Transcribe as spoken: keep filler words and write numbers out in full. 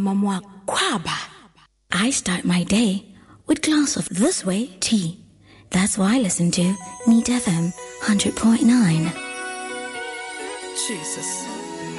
Mamwa kwaba. I start my day with glass of This Way tea. That's why I listen to Neat F M one hundred point nine. Jesus.